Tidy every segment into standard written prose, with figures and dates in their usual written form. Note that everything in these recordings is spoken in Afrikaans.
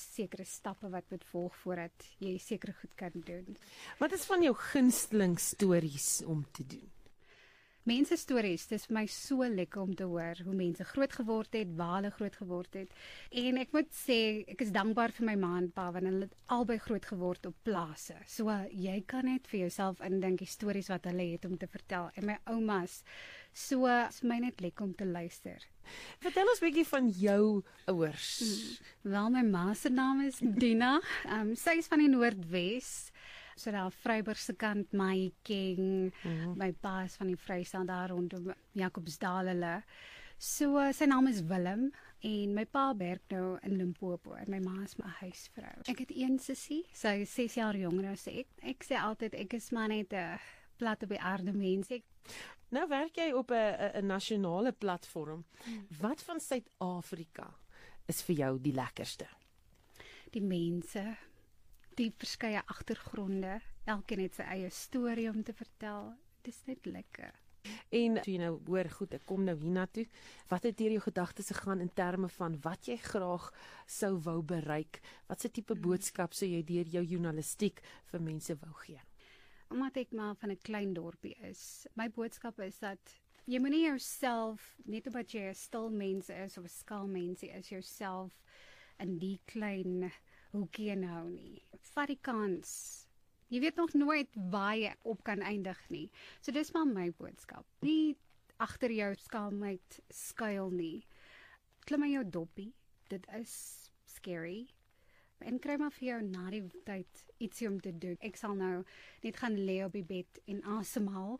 sekere stappe wat moet volg voordat jy sekere goed kan doen. Wat is van jou gunsteling stories om te doen? Mense stories, dis vir my so lekker om te hoor hoe mense groot geword het, waar hulle groot geword het. En ek moet sê, ek is dankbaar vir my ma en pa want hulle het albei groot geword op plase. So jy kan net vir jouself indink die stories wat hulle het om te vertel. En my oumas, so is my net lekker om te luister. Vertel ons 'n bietjie van jou ouers. Wel, my ma se naam is Dina. Sy is van die Noordwes. So daar Vryburgse kant, Mahikeng, my pa is van die Vrystaat daar rondom Jacobsdal hulle. So sy naam is Willem en my pa werk nou in Limpopo en my ma is my huisvrou. Ek het een sussie, sy is 6 jaar jonger as ek. Ek sê altyd ek is maar net 'n plat op die aarde mens. Nou werk jy op 'n nasionale platform. Wat van Suid-Afrika is vir jou die lekkerste? Die mense, die verskeie agtergronde, elkeen het sy eie storie om te vertel. Dit is net lekker. En toe jy nou hoor, goed, ek kom nou hiernatoe. Wat het deur jou gedagtes gegaan in terme van wat jy graag sou wou bereik? Wat se tipe boodskap sou jy deur jou journalistiek vir mense wou gee? Omdat ek maar van 'n klein dorpie is, my boodskap is dat jy moenie jouself, net omdat jy 'n stil mens is of 'n skaal mensie is, jouself in die klein hoekie inhou nie. Vat die kans. Jy weet nog nooit waar jy op kan eindig nie. So dis maar my boodskap. Nie agter jou skaamheid skuil nie. Klim in jou doppie. Dit is scary. En kry maar vir jou na die tyd ietsie om te doen. Ek sal nou net gaan lê op die bed en asemhaal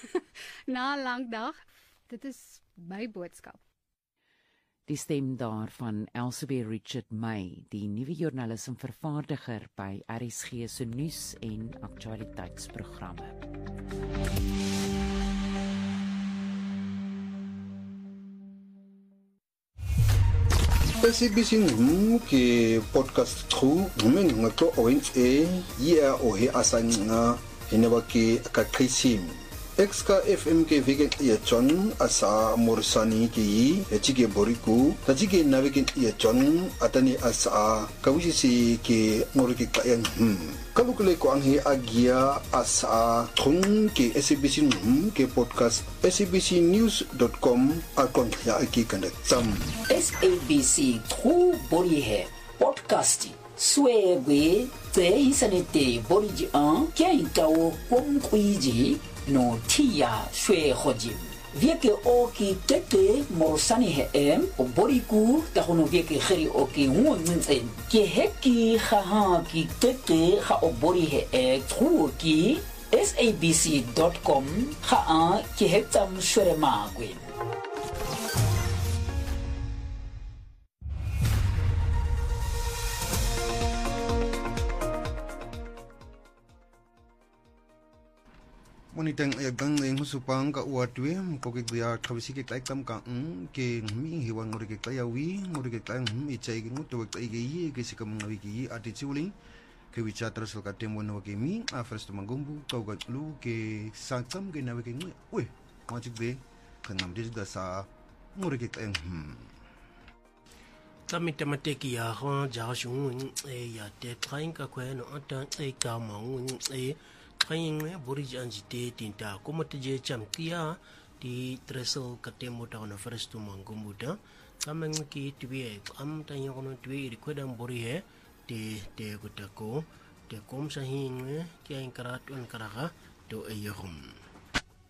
na 'n lang dag. Dit is my boodskap. Die stem daar van Elsabeth Richard May, die nuwe joernalis en vervaardiger by RSG se nuus en aktualiteitsprogramme. SABC ke podcast tru ngumen ngato oins ya ohe asanga heneba ke kakrisim Exka FM ke vegan ya John asa Morsani ki echike boriku tajike navegen ya John atani asa kawisi ke ngorike kayang kalukule ko anghe agia asa thung ke SABC ke podcast sabcnews.com akon ya aki kandak sam SABC tru bori he podcast swebe te isanete bori ji an kya itawo kom kuiji no tia shwe hojim vieke oki teke Morsani he o boriku tahono vieke kheri oki ngunzen ke heki kha ki teke kha o bori he truki sabc.com kha ke hetam shwere magwin. Monitang ayang ng musupang ka uatwe ko ke dia khabisi ke klai tam ka ke mi hiwan ngori ke klayawi ngori ke klang ichai ke mutu ke ye ke sikam ngawi ke ati chuling ke wicha terus ka temo no ke mi afres to mangumbu ka ga lu ke sangsam ke nawe ke we majik be kanam de da sa ngori ke klang kami temateki ya ho ja shung ya te train ka kwen ata ka maung Kayang borij anjite tinta komoteje chamkia di tresel katemo ta na first to mangumuda kamang ki twie am tanya kono twie di kodang bori he de kutako de kom sahin ki ang karat on karaka do ayahum